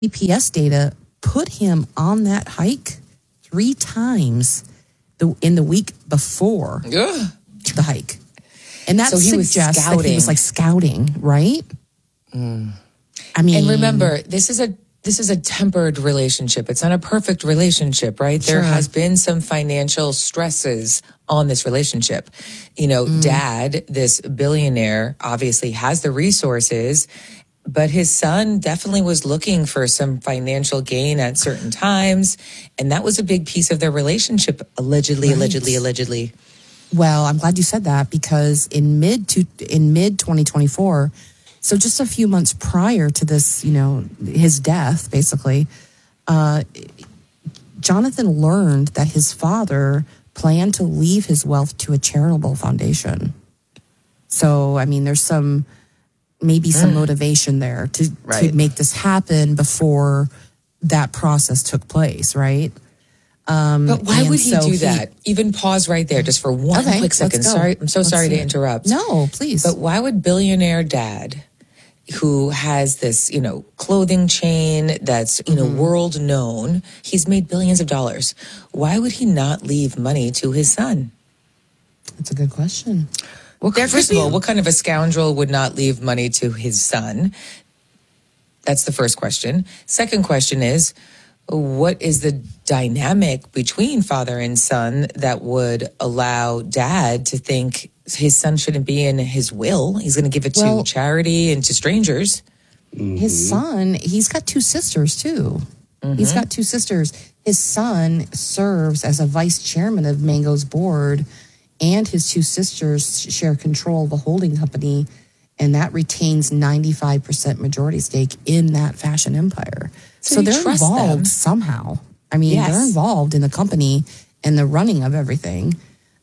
GPS data put him on that hike 3 times in the week before the hike. And that suggests that he was like scouting, right? I mean, and remember, this is a tempered relationship. It's not a perfect relationship, right? Sure. There has been some financial stresses on this relationship. You know, Dad, this billionaire, obviously has the resources, but his son definitely was looking for some financial gain at certain times. And that was a big piece of their relationship, allegedly. Well, I'm glad you said that, because in mid 2024, so just a few months prior to this, you know, his death, basically, Jonathan learned that his father planned to leave his wealth to a charitable foundation. So, I mean, there's maybe some motivation there to make this happen before that process took place, right? But why would he do that? Even pause right there just for one quick second. Sorry, I'm so sorry to interrupt. No, please. But why would billionaire Dad, who has this, you know, clothing chain that's, you know, world known, he's made billions of dollars. Why would he not leave money to his son? That's a good question. First of all, what kind of a scoundrel would not leave money to his son? That's the first question. Second question is, what is the dynamic between father and son that would allow Dad to think his son shouldn't be in his will? He's going to give it to charity and to strangers. His son, he's got 2 sisters too. He's got 2 sisters. His son serves as a vice chairman of Mango's board, and his 2 sisters share control of a holding company, and that retains 95% majority stake in that fashion empire. So they're involved somehow. I mean, they're involved in the company and the running of everything.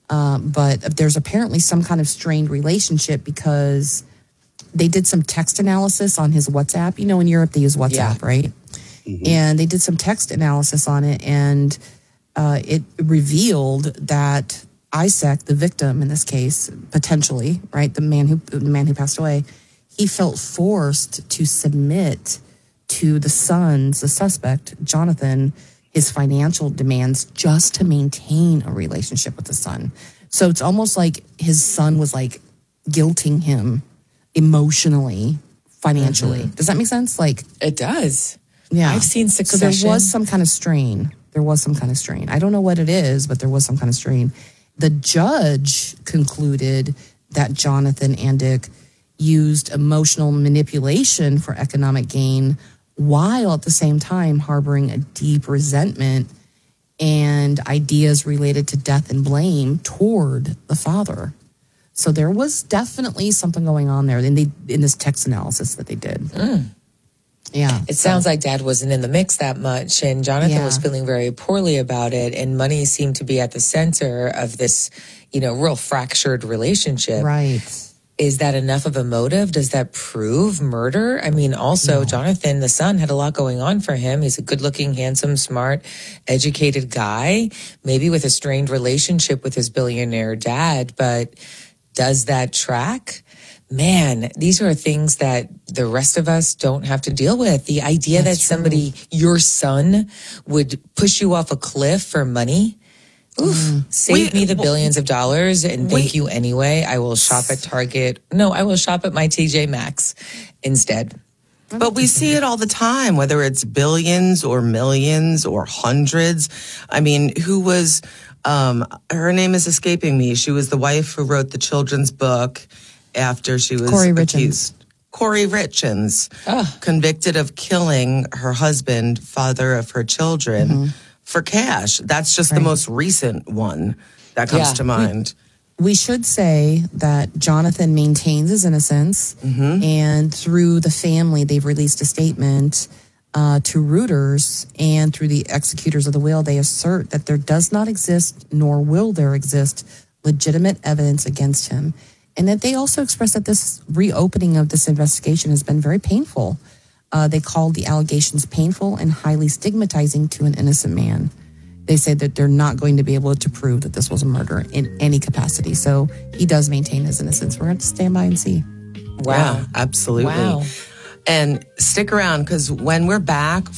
But there's apparently some kind of strained relationship, because they did some text analysis on his WhatsApp. You know, in Europe, they use WhatsApp, right? And they did some text analysis on it, and it revealed that Isaac, the victim in this case, potentially, right, the man who passed away, he felt forced to submit to the suspect, Jonathan, his financial demands just to maintain a relationship with the son. So it's almost like his son was like guilting him emotionally, financially. Does that make sense? Like, it does. Yeah. I've seen Succession. So there was some kind of strain. I don't know what it is, but there was some kind of strain. The judge concluded that Jonathan Andick used emotional manipulation for economic gain, while at the same time harboring a deep resentment and ideas related to death and blame toward the father. So there was definitely something going on there in this text analysis that they did. Yeah. It sounds like Dad wasn't in the mix that much, and Jonathan was feeling very poorly about it, and money seemed to be at the center of this, you know, real fractured relationship. Right. Is that enough of a motive? Does that prove murder? I mean, also, Jonathan, the son, had a lot going on for him. He's a good-looking, handsome, smart, educated guy, maybe with a strained relationship with his billionaire dad, but does that track? Man, these are things that the rest of us don't have to deal with. The idea that somebody, your son, would push you off a cliff for money. Save me the billions of dollars and thank you anyway. I will shop at Target. No, I will shop at my TJ Maxx instead. But we see it all the time, whether it's billions or millions or hundreds. I mean, who was, her name is escaping me. She was the wife who wrote the children's book after she was accused. Corey Richins, convicted of killing her husband, father of her children, for cash. That's just the most recent one that comes to mind. We should say that Jonathan maintains his innocence, and through the family, they've released a statement to Reuters, and through the executors of the will, they assert that there does not exist, nor will there exist, legitimate evidence against him. And that they also express that this reopening of this investigation has been very painful. They called the allegations painful and highly stigmatizing to an innocent man. They say that they're not going to be able to prove that this was a murder in any capacity. So he does maintain his innocence. We're going to stand by and see. Wow. Yeah, absolutely. Wow. And stick around because when we're back